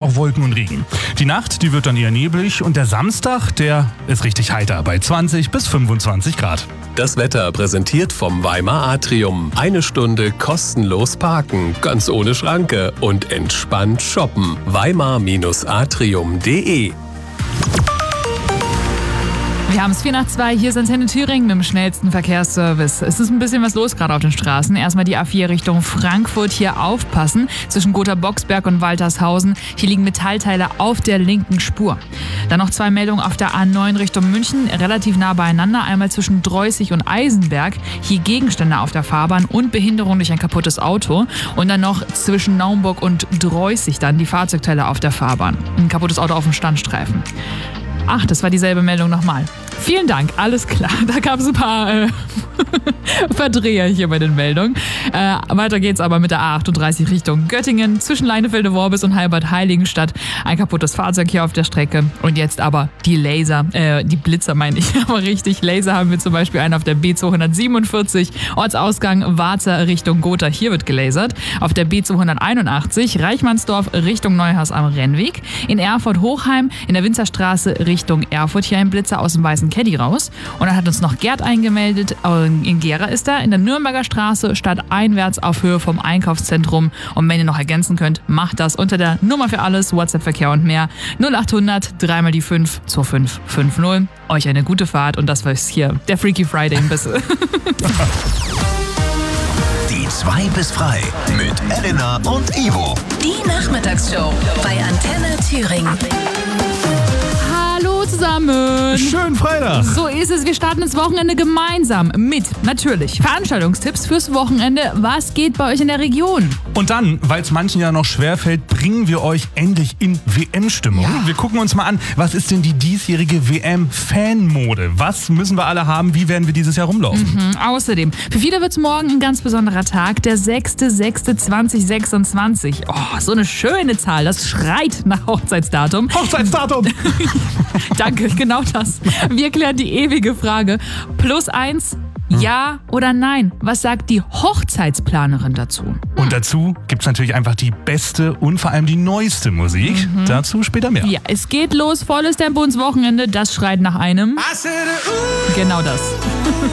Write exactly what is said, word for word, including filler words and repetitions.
auch Wolken und Regen. Die Nacht, die wird dann eher neblig und der Samstag, der ist richtig heiter bei zwanzig bis fünfundzwanzig Grad. Das Wetter präsentiert vom Weimar Atrium. Eine Stunde kostenlos parken, ganz ohne Schranke und entspannt shoppen. weimar Atrium punkt de. Wir haben es vier nach zwei, hier ist Antenne Thüringen mit dem schnellsten Verkehrsservice. Es ist ein bisschen was los gerade auf den Straßen. Erstmal die A vier Richtung Frankfurt, hier aufpassen. Zwischen Gotha-Boxberg und Waltershausen. Hier liegen Metallteile auf der linken Spur. Dann noch zwei Meldungen auf der A neun Richtung München, relativ nah beieinander. Einmal zwischen Dreußig und Eisenberg. Hier Gegenstände auf der Fahrbahn und Behinderung durch ein kaputtes Auto. Und dann noch zwischen Naumburg und Dreußig dann die Fahrzeugteile auf der Fahrbahn. Ein kaputtes Auto auf dem Standstreifen. Ach, das war dieselbe Meldung nochmal. Vielen Dank, alles klar. Da gab es ein paar äh, Verdreher hier bei den Meldungen. Äh, weiter geht's aber mit der A achtunddreißig Richtung Göttingen, zwischen Leinefelde-Worbis und Heilbad-Heiligenstadt. Ein kaputtes Fahrzeug hier auf der Strecke. Und jetzt aber die Laser, äh, die Blitzer meine ich, aber richtig. Laser haben wir zum Beispiel einen auf der B zweihundertsiebenundvierzig, Ortsausgang Warzer Richtung Gotha, hier wird gelasert. Auf der B zweihunderteinundachtzig, Reichmannsdorf Richtung Neuhaus am Rennweg. In Erfurt-Hochheim, in der Winzerstraße Richtung Erfurt, hier ein Blitzer aus dem weißen Caddy raus. Und dann hat uns noch Gerd eingemeldet, in Gera ist er, in der Nürnberger Straße, stadteinwärts auf Höhe vom Einkaufszentrum. Und wenn ihr noch ergänzen könnt, macht das unter der Nummer für alles, WhatsApp-Verkehr und mehr, null achthundert, dreimal die fünf, zwei fünf fünf null. Euch eine gute Fahrt und das war hier der Freaky Friday ein bisschen. Die zwei bis frei mit Elena und Ivo. Die Nachmittagsshow bei Antenne Thüringen. Hallo zusammen. Schönen Freitag. So ist es. Wir starten das Wochenende gemeinsam mit, natürlich, Veranstaltungstipps fürs Wochenende. Was geht bei euch in der Region? Und dann, weil es manchen ja noch schwerfällt, bringen wir euch endlich in W M-Stimmung. Ja. Wir gucken uns mal an, was ist denn die diesjährige W M-Fanmode? Was müssen wir alle haben? Wie werden wir dieses Jahr rumlaufen? Mhm. Außerdem, für viele wird es morgen ein ganz besonderer Tag, der sechster sechster zweitausendsechsundzwanzig. Oh, so eine schöne Zahl, das schreit nach Hochzeitsdatum. Hochzeitsdatum! Danke, genau das. Wir klären die ewige Frage. Plus eins, ja oder nein? Was sagt die Hochzeitsplanerin dazu? Und dazu gibt es natürlich einfach die beste und vor allem die neueste Musik. Mhm. Dazu später mehr. Ja, es geht los, volles Tempo ins Wochenende. Das schreit nach einem. Genau das.